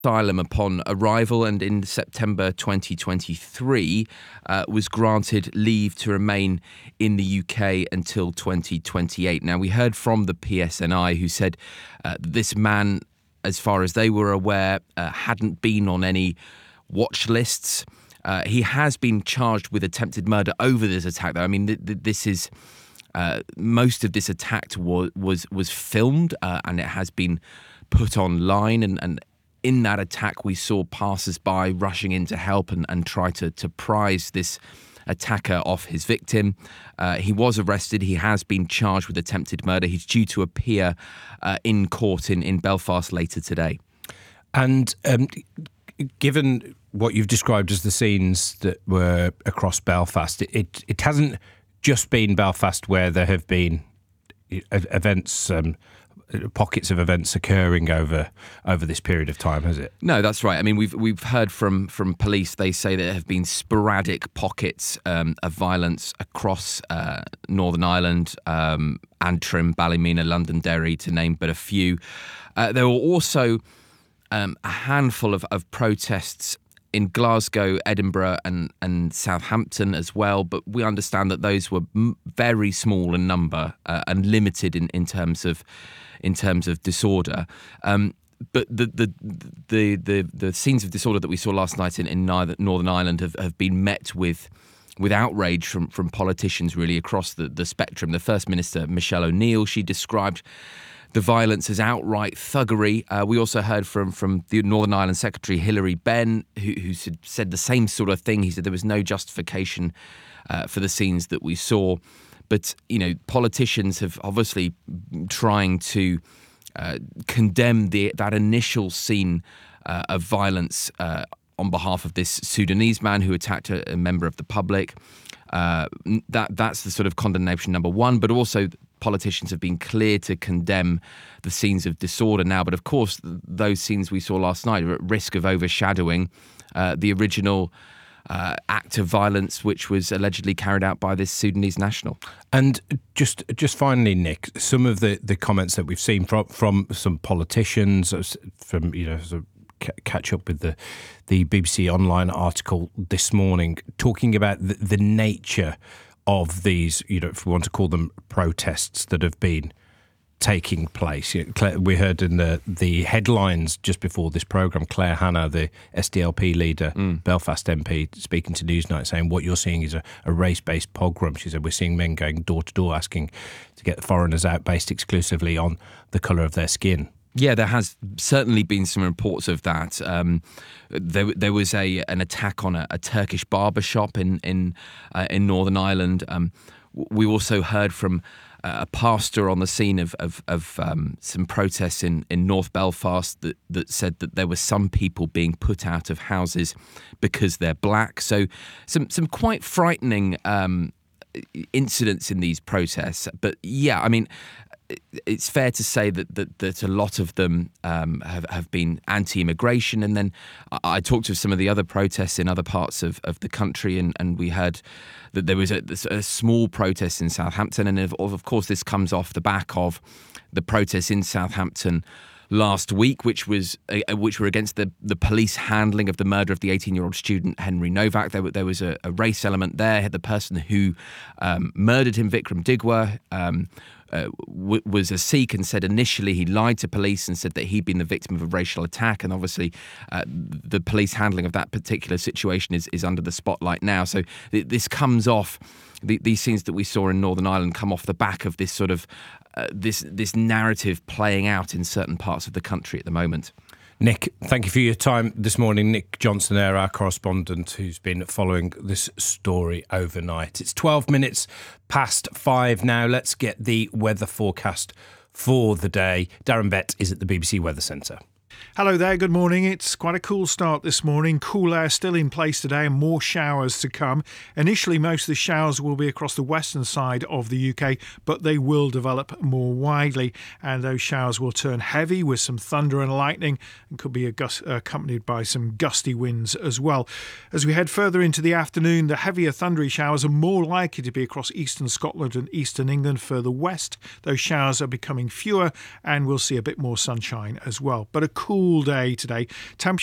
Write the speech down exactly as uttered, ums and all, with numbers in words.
asylum upon arrival, and in September twenty twenty-three uh, was granted leave to remain in the U K until twenty twenty-eight. Now, we heard from the P S N I, who said uh, this man, as far as they were aware, uh, hadn't been on any watch lists. Uh, he has been charged with attempted murder over this attack, though. I mean, th- th- this is uh, most of this attack was was was filmed uh, and it has been put online, and, and in that attack, we saw passers-by rushing in to help and, and try to, to prise this attacker off his victim. Uh, he was arrested. He has been charged with attempted murder. He's due to appear uh, in court in, in Belfast later today. And um, given what you've described as the scenes that were across Belfast, it, it, it hasn't just been Belfast where there have been events, um, pockets of events occurring over over this period of time, has it? No, that's right. I mean, we've we've heard from from police. They say there have been sporadic pockets um, of violence across uh, Northern Ireland, um, Antrim, Ballymena, Londonderry, to name but a few. Uh, there were also um, a handful of, of protests in Glasgow, Edinburgh and, and Southampton as well, but we understand that those were m- very small in number uh, and limited in, in terms of in terms of disorder. Um, but the, the the the the scenes of disorder that we saw last night in, in Northern Ireland have, have been met with with outrage from from politicians really across the, the spectrum. The First Minister, Michelle O'Neill, she described the violence as outright thuggery. Uh, we also heard from from the Northern Ireland Secretary Hilary Benn, who, who said, said the same sort of thing. He said there was no justification uh, for the scenes that we saw. But, you know, politicians have obviously trying to uh, condemn the that initial scene uh, of violence uh, on behalf of this Sudanese man who attacked a, a member of the public. Uh, that that's the sort of condemnation number one, but also politicians have been clear to condemn the scenes of disorder now. But of course, those scenes we saw last night are at risk of overshadowing uh, the original uh, act of violence, which was allegedly carried out by this Sudanese national. And just just finally, Nick, some of the, the comments that we've seen from from some politicians, from you know. Sort of catch up with the the B B C online article this morning, talking about the, the nature of these, you know, if we want to call them protests that have been taking place. You know, Claire, we heard in the the headlines just before this programme, Claire Hanna, the S D L P leader, mm. Belfast M P, speaking to Newsnight, saying what you're seeing is a, a race-based pogrom. She said, we're seeing men going door-to-door asking to get the foreigners out based exclusively on the colour of their skin. Yeah, there has certainly been some reports of that. Um, there, there was a an attack on a, a Turkish barber shop in in uh, in Northern Ireland. Um, we also heard from a pastor on the scene of of, of um, some protests in, in North Belfast that, that said that there were some people being put out of houses because they're black. So some some quite frightening um, incidents in these protests. But yeah, I mean, it's fair to say that that, that a lot of them um, have, have been anti-immigration. And then I, I talked to some of the other protests in other parts of, of the country, and, and we heard that there was a, a small protest in Southampton. And of, of course, this comes off the back of the protests in Southampton last week, which was uh, which were against the, the police handling of the murder of the eighteen-year-old student Henry Novak. There, there was a, a race element there. The person who um, murdered him, Vikram Digwa, um, uh, w- was a Sikh, and said initially he lied to police and said that he'd been the victim of a racial attack. And obviously uh, the police handling of that particular situation is, is under the spotlight now. So th- this comes off, the, these scenes that we saw in Northern Ireland come off the back of this sort of Uh, this this narrative playing out in certain parts of the country at the moment. Nick, thank you for your time this morning. Nick Johnson there, our correspondent, who's been following this story overnight. It's twelve minutes past five now. Let's get the weather forecast for the day. Darren Bett is at the B B C Weather Centre. Hello there, good morning. It's quite a cool start this morning. Cool air still in place today and more showers to come. Initially, most of the showers will be across the western side of the U K, but they will develop more widely, and those showers will turn heavy with some thunder and lightning and could be accompanied by some gusty winds as well. As we head further into the afternoon, the heavier thundery showers are more likely to be across eastern Scotland and eastern England. Further west, those showers are becoming fewer and we'll see a bit more sunshine as well. But a cool day today. Temperature